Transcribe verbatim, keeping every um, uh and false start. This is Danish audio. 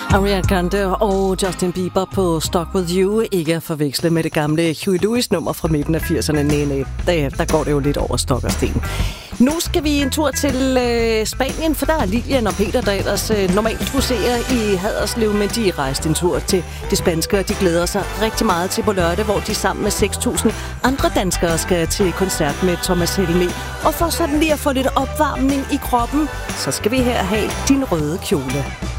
Ariana Grande og Justin Bieber på Stuck With You. Ikke at forveksle med det gamle Huey Lewis-nummer fra midten af firserne. Næ, næ. Der, der går det jo lidt over stok og sten. Nu skal vi en tur til øh, Spanien, for der er Lilian og Peter, der ellers øh, normalt huserer i Haderslev, men de rejste en tur til det spanske, og de glæder sig rigtig meget til på lørdag, hvor de sammen med seks tusind andre danskere skal til koncert med Thomas Helmig. Og for sådan lige at få lidt opvarmning i kroppen, så skal vi her have Din Røde Kjole.